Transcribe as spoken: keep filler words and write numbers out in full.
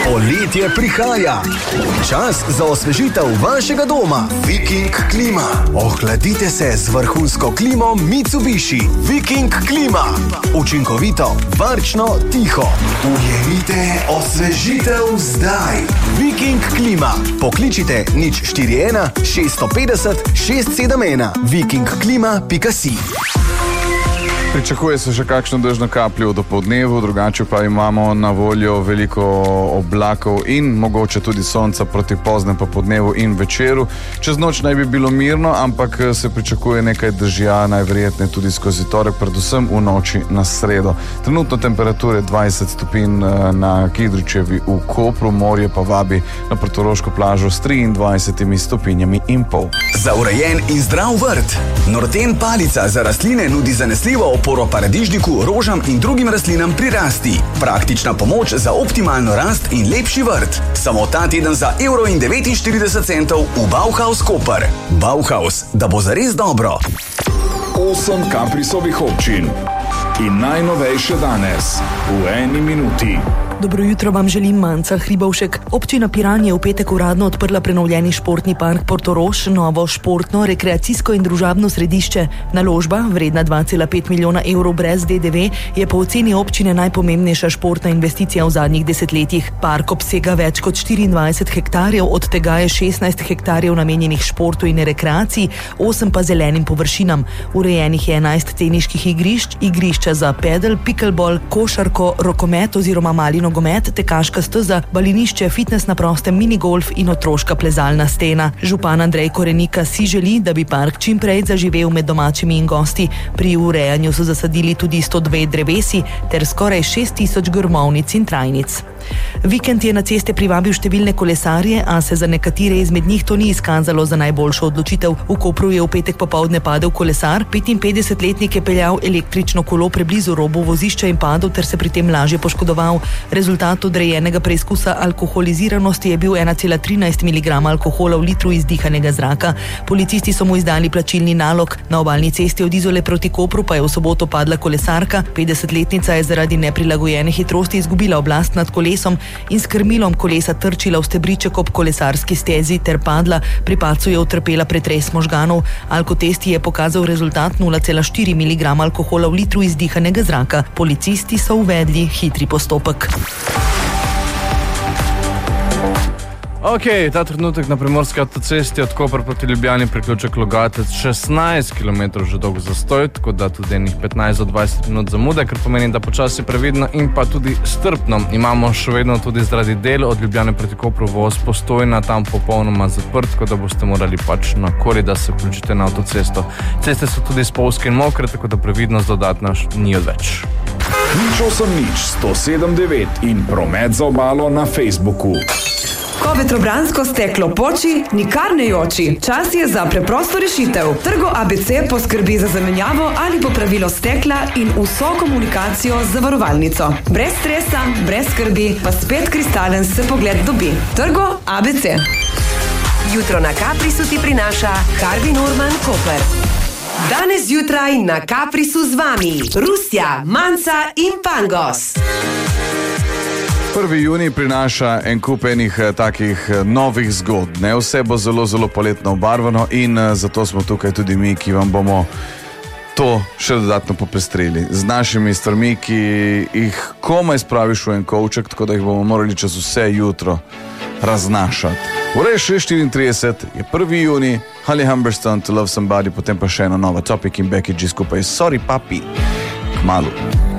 Poletje prihaja. Čas za osvežitev vašega doma. Viking klima. Ohladite se z vrhunsko klimo Mitsubishi. Viking klima. Učinkovito, varčno, tiho. Ujemite osvežitev zdaj. Viking klima. Pokličite nič štiri ena šest pet nula šest sedem ena. viking klima pika si. Pričakuje se še kakšno dežno kapljo do poldnevu, drugače pa imamo na voljo veliko oblakov in mogoče tudi sonca proti poznem popoldnevu in večeru. Čez noč naj bi bilo mirno, ampak se pričakuje nekaj dežja, najverjetneje tudi skozi torek, predvsem v noči na sredo. Trenutno temperature dvajset stopinj na Kidričevi v Kopru, morje pa vabi na portoroško plažo s triindvajsetimi stopinjami in pol. Za urejen in zdrav vrt. Norten palica za rastline nudi zanesljivo oporo paradižniku, rožam in drugim rastlinam pri rasti. Praktična pomoč za optimalno rast in lepši vrt. Samo ta teden za evro in devetinštirideset centov v Bauhaus Koper. Bauhaus, da bo zares dobro. Osem Kaprisovih občin in najnovejše danes v eni minuti. Dobro jutro vam želim, Manca Hribovšek. Občina Piran je v petek uradno odprla prenovljeni športni park Portorož, novo športno, rekreacijsko in družabno središče. Naložba, vredna dva cela pet milijona evrov brez de de ve, je po oceni občine najpomembnejša športna investicija v zadnjih desetletjih. Park obsega več kot štiriindvajset hektarjev, od tega je šestnajst hektarjev namenjenih športu in rekreaciji, osem pa zelenim površinam. Urejenih je enajst teniških igrišč, igrišča za pedal, pickleball, košarko, rokomet oziroma mali nogomet, tekaška steza, balinišče, fitness na prostem, minigolf in otroška plezalna stena. Župan Andrej Korenika si želi, da bi park čim prej zaživel med domačimi in gosti. Pri urejanju so zasadili tudi sto dve drevesi ter skoraj šest tisoč grmovnic in trajnic. Vikend je na ceste privabil številne kolesarje, a se za nekatere izmed njih to ni izkazalo za najboljšo odločitev. V Kopru je v petek popoldne padel kolesar, petinpetdesetletnik je peljal električno kolo preblizu robu vozišča in padel ter se pri tem lažje poškodoval. Rezultat odrejenega preizkusa alkoholiziranosti je bil ena cela trinajst miligrama alkohola v litru izdihanega zraka. Policisti so mu izdali plačilni nalog. Na obalni cesti od Izole proti Kopru pa je v soboto padla kolesarka. petdesetletnica je zaradi neprilagojene hitrosti izgubila oblast nad kolesom in s krmilom kolesa trčila v stebriček ob kolesarski stezi ter padla. Pri padcu je utrpela pretres možganov. Alkotest je pokazal rezultat nula cela štiri miligrama alkohola v litru izdihanega zraka. Policisti so uvedli hitri postopek. Ok, ta trenutek na primorski avtocesti od Koper proti Ljubljani priključek Logatec šestnajst kilometrov že dolgo zastoj, tako da tudi enih petnajst do dvajset minut zamude, kar pomeni, da počasi previdno in pa tudi strpno. Imamo še vedno tudi zaradi del od Ljubljane proti Kopru voz Postojna, tam popolnoma zaprt, tako da boste morali pač na koli, da se vključite na avtocesto. Ceste so tudi spolzke in mokre, tako da previdnost dodatna ni odveč. Nič osem nič sto sedem devet in promet za obalo na Facebooku. Ko vetrobransko steklo poči, nikar ne joči. Čas je za preprosto rešitev. Trgo A B C poskrbi za zamenjavo ali popravilo stekla in vso komunikacijo z zavarovalnico. Brez stresa, brez skrbi, pa spet kristalen se pogled dobi. Trgo A B C. Jutro na Kaprisu ti prinaša Karvin Urman Koper. Danes zjutraj na Kaprisu z vami Rusja, Manca in Pangos. prvi junij prinaša en kup enih takih novih zgodb. Ne? Vse bo zelo, zelo poletno obarvano in zato smo tukaj tudi mi, ki vam bomo to še dodatno popestrili. Z našimi stvarmi, ki jih komaj spraviš v en kovček, tako da jih bomo morali čez vse jutro raznašati. Ure šest štiriintrideset je prvi junij, Holly Humberstone, To Love Somebody, potem pa še ena nova Topic in Becky G skupaj Sorry Papi. Kmalu.